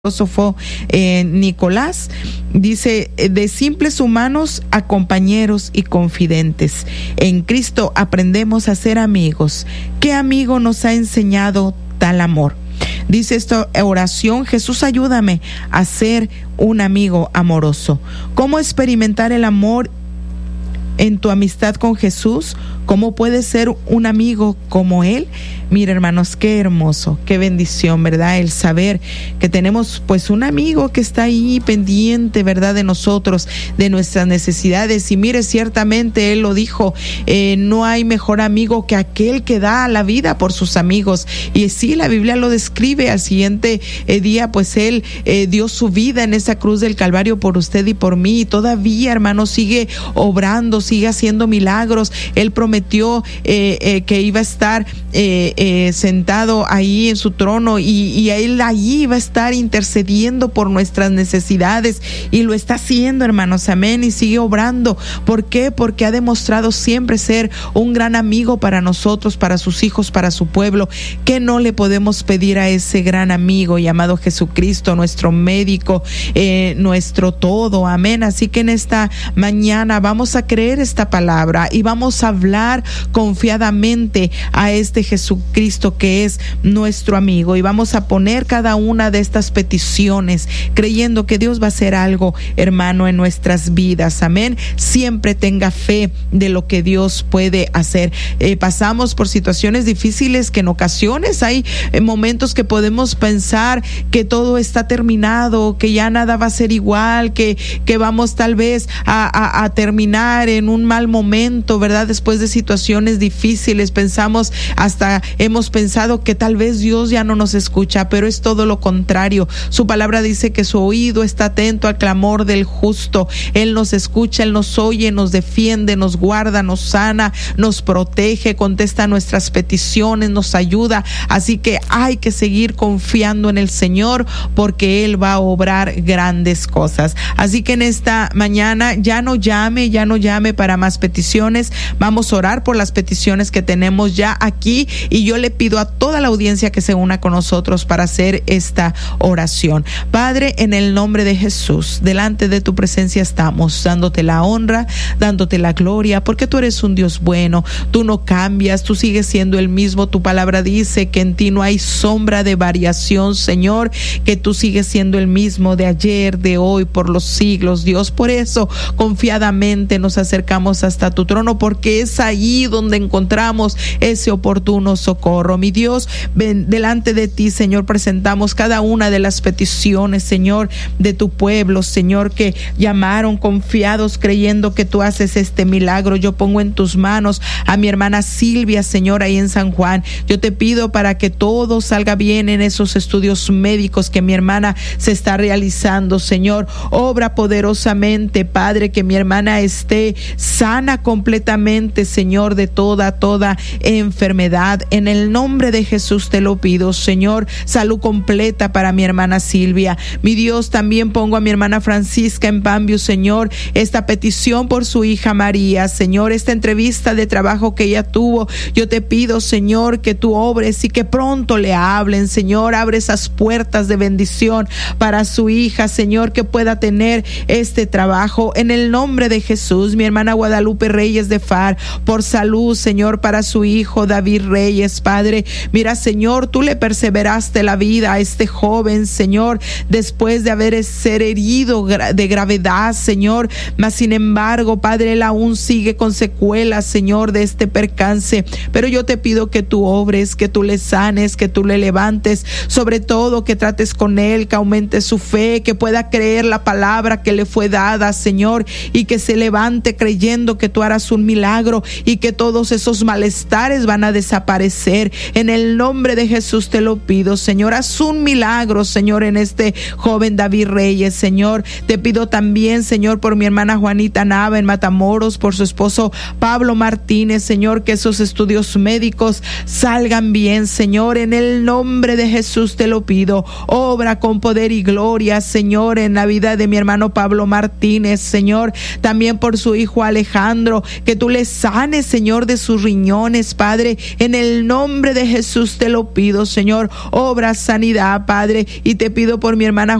filósofo Nicolás, dice: de simples humanos a compañeros y confidentes. En Cristo aprendemos a ser amigos. ¿Qué amigo nos ha enseñado tal amor? Dice esta oración: Jesús, ayúdame a ser un amigo amoroso. ¿Cómo experimentar el amor en tu amistad con Jesús? ¿Cómo puedes ser un amigo como Él? Mira, hermanos, qué hermoso, qué bendición, ¿verdad? El saber que tenemos pues un amigo que está ahí pendiente, ¿verdad? De nosotros, de nuestras necesidades. Y mire, ciertamente Él lo dijo, no hay mejor amigo que aquel que da la vida por sus amigos. Y sí, la Biblia lo describe. Al siguiente día, pues Él dio su vida en esa cruz del Calvario por usted y por mí. Y todavía, hermanos, sigue obrando, sigue haciendo milagros. Él prometió que iba a estar sentado ahí en su trono y Él ahí iba a estar intercediendo por nuestras necesidades, y lo está haciendo, hermanos, amén, y sigue obrando. ¿Por qué? Porque ha demostrado siempre ser un gran amigo para nosotros, para sus hijos, para su pueblo. ¿Qué no le podemos pedir a ese gran amigo llamado Jesucristo, nuestro médico, nuestro todo? Amén. Así que en esta mañana vamos a creer esta palabra y vamos a hablar confiadamente a este Jesucristo que es nuestro amigo, y vamos a poner cada una de estas peticiones creyendo que Dios va a hacer algo, hermano, en nuestras vidas. Amén. Siempre tenga fe de lo que Dios puede hacer. Pasamos por situaciones difíciles que en ocasiones hay momentos que podemos pensar que todo está terminado, que ya nada va a ser igual, que vamos tal vez a terminar en un mal momento, ¿verdad? Después de situaciones difíciles, hemos pensado que tal vez Dios ya no nos escucha, pero es todo lo contrario. Su palabra dice que su oído está atento al clamor del justo. Él nos escucha, Él nos oye, nos defiende, nos guarda, nos sana, nos protege, contesta nuestras peticiones, nos ayuda. Así que hay que seguir confiando en el Señor, porque Él va a obrar grandes cosas. Así que en esta mañana ya no llame para más peticiones. Vamos a orar por las peticiones que tenemos ya aquí, y yo le pido a toda la audiencia que se una con nosotros para hacer esta oración. Padre, en el nombre de Jesús, delante de tu presencia estamos, dándote la honra, dándote la gloria, porque tú eres un Dios bueno, tú no cambias, tú sigues siendo el mismo. Tu palabra dice que en ti no hay sombra de variación, Señor, que tú sigues siendo el mismo de ayer, de hoy, por los siglos, Dios. Por eso confiadamente nos acercamos hasta tu trono, porque es ahí donde encontramos ese oportuno socorro. Mi Dios, delante de ti, Señor, presentamos cada una de las peticiones, Señor, de tu pueblo, Señor, que llamaron confiados, creyendo que tú haces este milagro. Yo pongo en tus manos a mi hermana Silvia, Señor, ahí en San Juan. Yo te pido para que todo salga bien en esos estudios médicos que mi hermana se está realizando, Señor. Obra poderosamente, Padre, que mi hermana esté sana completamente, Señor, de toda enfermedad. En el nombre de Jesús te lo pido, Señor. Salud completa para mi hermana Silvia. Mi Dios, también pongo a mi hermana Francisca en Pambio, Señor, esta petición por su hija María, Señor, esta entrevista de trabajo que ella tuvo. Yo te pido, Señor, que tú obres y que pronto le hablen, Señor. Abre esas puertas de bendición para su hija, Señor, que pueda tener este trabajo. En el nombre de Jesús, mi hermana Guadalupe Reyes de Far, por salud, Señor, para su hijo David Reyes, Padre. Mira, Señor, tú le perseveraste la vida a este joven, Señor, después de haber ser herido de gravedad, Señor, mas sin embargo, Padre, él aún sigue con secuelas, Señor, de este percance. Pero yo te pido que tú obres, que tú le sanes, que tú le levantes, sobre todo que trates con él, que aumente su fe, que pueda creer la palabra que le fue dada, Señor, y que se levante creyendo que tú harás un milagro y que todos esos malestares van a desaparecer. En el nombre de Jesús te lo pido, Señor. Haz un milagro, Señor, en este joven David Reyes, Señor. Te pido también, Señor, por mi hermana Juanita Nava en Matamoros, por su esposo Pablo Martínez, Señor, que esos estudios médicos salgan bien, Señor. En el nombre de Jesús te lo pido. Obra con poder y gloria, Señor, en la vida de mi hermano Pablo Martínez, Señor. También por su hijo Alejandro, que tú le sanes sane, Señor, de sus riñones, Padre, en el nombre de Jesús te lo pido, Señor, obra sanidad, Padre, y te pido por mi hermana